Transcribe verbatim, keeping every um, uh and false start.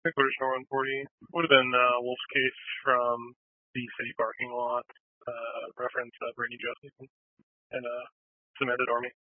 Quick question one forty would have been uh, Wolf's case from the city parking lot, uh, reference uh, Brittany Josephson and uh, submitted Army.